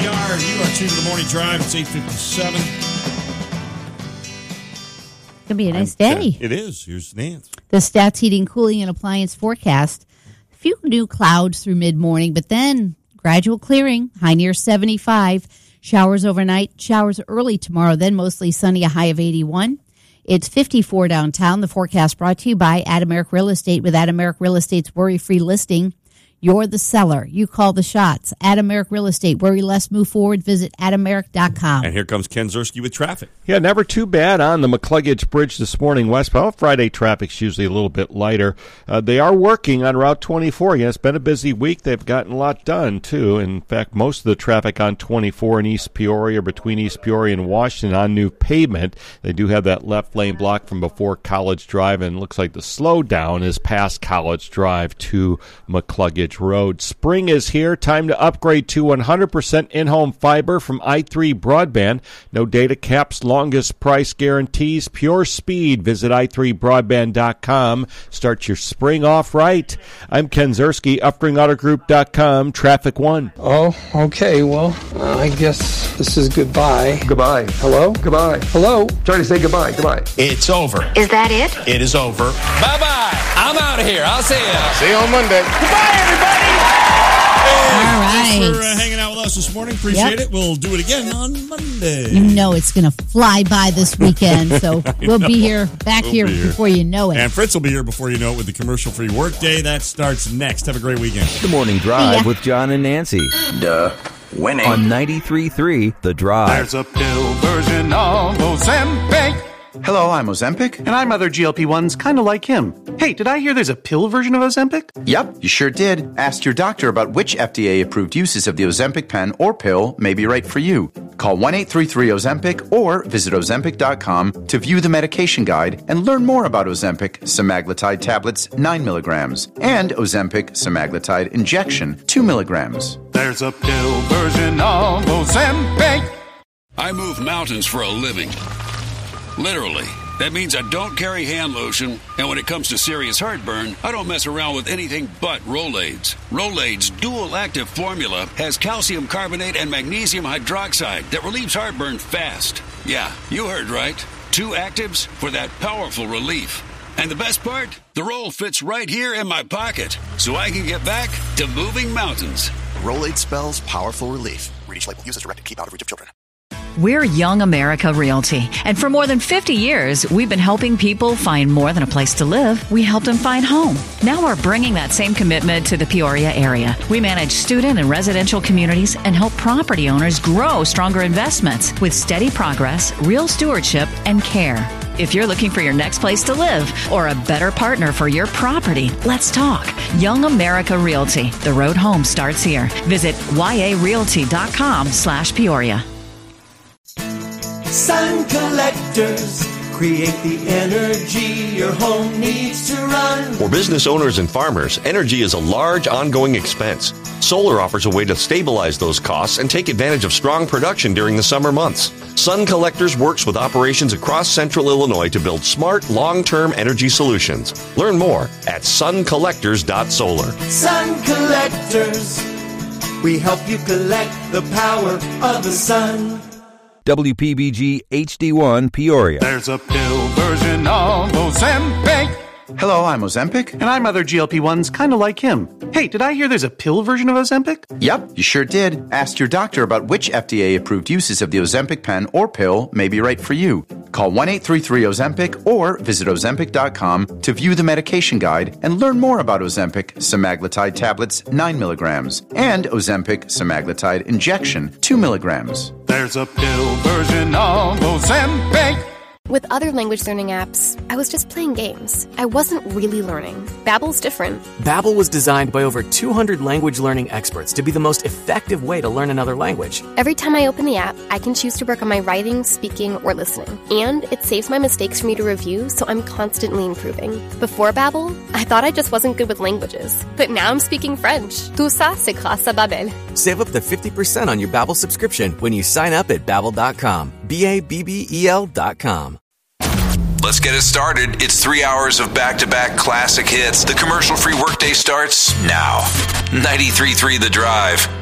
are. You are tuned to the Morning Drive. It's 8:57. It's going to be a nice day. It is. Here's Nance. The Stats Heating, Cooling, and Appliance forecast. A few new clouds through mid-morning, but then gradual clearing, high near 75. Showers overnight, showers early tomorrow, then mostly sunny, a high of 81. It's 54 downtown. The forecast brought to you by Adameric Real Estate. With Adameric Real Estate's worry-free listing, you're the seller. You call the shots. Adameric Real Estate. Worry less, move forward. Visit adameric.com. And here comes Ken Ziersky with traffic. Yeah, never too bad on the McCluggage Bridge this morning westbound. Friday traffic's usually a little bit lighter. They are working on Route 24. Yeah, it's been a busy week. They've gotten a lot done, too. In fact, most of the traffic on 24 in East Peoria, between East Peoria and Washington, on new pavement. They do have that left lane block from before College Drive, and it looks like the slowdown is past College Drive to McCluggage Road. Spring is here. Time to upgrade to 100% in-home fiber from i3 Broadband. No data caps, longest price guarantees, pure speed. Visit i3broadband.com. Start your spring off right. I'm Ken Ziersky, UpringAutoGroup.com, Traffic 1. Oh, okay. Well, I guess this is goodbye. Goodbye. Hello? Goodbye. Hello? Trying to say goodbye. Goodbye. It's over. Is that it? It is over. Bye-bye. I'm out of here. I'll see you. See you on Monday. Goodbye, everybody. All right. Thanks for hanging out with us this morning. Appreciate it. We'll do it again on Monday. You know it's going to fly by this weekend, so we'll be here, before you know it. And Fritz will be here before you know it with the commercial-free workday. That starts next. Have a great weekend. The Morning Drive with John and Nancy. Duh. Winning. On 93.3 The Drive. There's a pill version of Ozempic. Hello, I'm Ozempic. And I'm other GLP-1s kind of like him. Hey, did I hear there's a pill version of Ozempic? Yep, you sure did. Ask your doctor about which FDA-approved uses of the Ozempic pen or pill may be right for you. Call 1-833-OZEMPIC or visit Ozempic.com to view the medication guide and learn more about Ozempic semaglutide tablets 9 milligrams and Ozempic semaglutide injection 2 milligrams. There's a pill version of Ozempic. I move mountains for a living. Literally. That means I don't carry hand lotion, and when it comes to serious heartburn, I don't mess around with anything but Rolaids. Rolaids' dual-active formula has calcium carbonate and magnesium hydroxide that relieves heartburn fast. Yeah, you heard right. 2 actives for that powerful relief. And the best part? The roll fits right here in my pocket, so I can get back to moving mountains. Rolaid spells powerful relief. Read each label. Use as directed. Keep out of reach of children. We're Young America Realty, and for more than 50 years, we've been helping people find more than a place to live. We helped them find home. Now we're bringing that same commitment to the Peoria area. We manage student and residential communities and help property owners grow stronger investments with steady progress, real stewardship, and care. If you're looking for your next place to live or a better partner for your property, let's talk. Young America Realty. The road home starts here. Visit yarealty.com/Peoria. Sun collectors create the energy your home needs to run. For business owners and farmers, energy is a large ongoing expense. Solar offers a way to stabilize those costs and take advantage of strong production during the summer months. Sun Collectors works with operations across central Illinois to build smart, long-term energy solutions. Learn more at suncollectors.solar. Sun Collectors, we help you collect the power of the sun. WPBG HD1 Peoria. There's a pill version of Ozempic. Hello, I'm Ozempic. And I'm other GLP-1s kind of like him. Hey, did I hear there's a pill version of Ozempic? Yep, you sure did. Ask your doctor about which FDA-approved uses of the Ozempic pen or pill may be right for you. Call 1-833-OZEMPIC or visit Ozempic.com to view the medication guide and learn more about Ozempic semaglutide tablets 9 milligrams and Ozempic semaglutide injection 2 milligrams. There's a pill version of Ozempic. With other language learning apps, I was just playing games. I wasn't really learning. Babbel's different. Babbel was designed by over 200 language learning experts to be the most effective way to learn another language. Every time I open the app, I can choose to work on my writing, speaking, or listening. And it saves my mistakes for me to review, so I'm constantly improving. Before Babbel, I thought I just wasn't good with languages. But now I'm speaking French. Tout ça, c'est grâce à Babbel. Save up to 50% on your Babbel subscription when you sign up at Babbel.com. Babbel.com. Let's get it started. It's 3 hours of back-to-back classic hits. The commercial-free workday starts now. 93.3 The Drive.